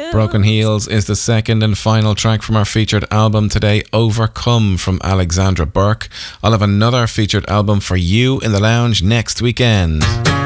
Broken Heels is the second and final track from our featured album today, Overcome, from Alexandra Burke. I'll have another featured album for you in the lounge next weekend.